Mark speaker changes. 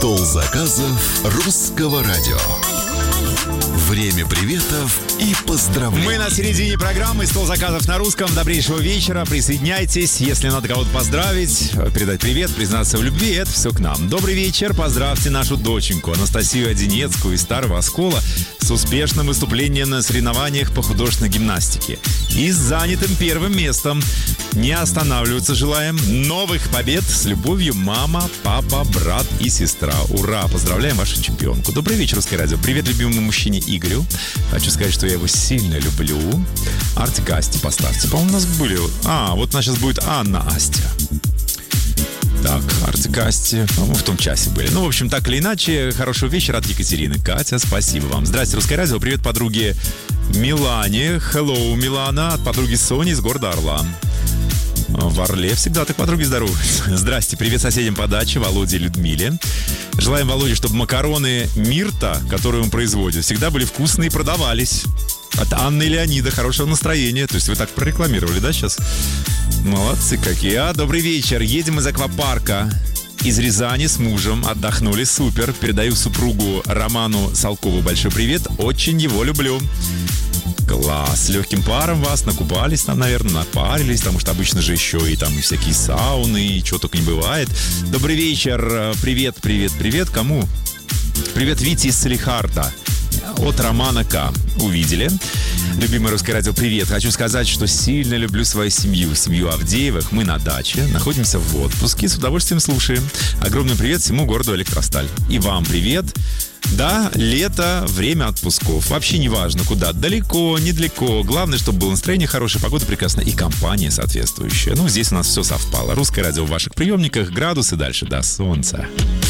Speaker 1: Стол заказов русского радио. Время приветов и поздравлений.
Speaker 2: Мы на середине программы «Стол заказов на русском». Добрейшего вечера. Присоединяйтесь. Если надо кого-то поздравить, передать привет, признаться в любви, это все к нам. Добрый вечер. Поздравьте нашу доченьку Анастасию Одинецкую из Старого Оскола с успешным выступлением на соревнованиях по художественной гимнастике. И с занятым первым местом. Не останавливаться желаем. Новых побед. С любовью, мама, папа, брат и сестра. Ура! Поздравляем вашу чемпионку. Добрый вечер, Русское радио. Привет любимому мужчине Игорю. Хочу сказать, что я его сильно люблю. Артик Асти поставьте. По-моему, у нас были... вот у нас сейчас будет Анна Астя. Так, Артик Асти, по-моему, в том часе были. Ну, в общем, так или иначе, хорошего вечера от Екатерины. Катя, спасибо вам. Здрасте, Русское радио. Привет подруге Милане. Hello, Милана. От подруги Сони из города Орла. В Орле всегда так подруги здоровы. Здрасте, привет соседям по даче, Володе и Людмиле. Желаем Володе, чтобы макароны Мирта, которые он производит, всегда были вкусные и продавались. От Анны и Леонида. Хорошего настроения. То есть вы так прорекламировали, да, сейчас? Молодцы какие. Добрый вечер. Едем из аквапарка из Рязани с мужем. Отдохнули. Супер. Передаю супругу Роману Салкову большой привет. Очень его люблю. Класс. С легким паром вас накупались там, наверное, напарились, потому что обычно же еще и там всякие сауны, и чего только не бывает. Добрый вечер. Привет. Кому? Привет, Вите из Салихарда. От Романа К. Увидели. Любимое Русское радио, привет. Хочу сказать, что сильно люблю свою семью Авдеевых. Мы на даче, находимся в отпуске, с удовольствием слушаем. Огромный привет всему городу Электросталь. И вам привет. Да, лето, время отпусков. Вообще не важно куда. Далеко, недалеко. Главное, чтобы было настроение хорошее, погода прекрасная и компания соответствующая. Ну, здесь у нас все совпало. Русское радио в ваших приемниках, градусы дальше до солнца.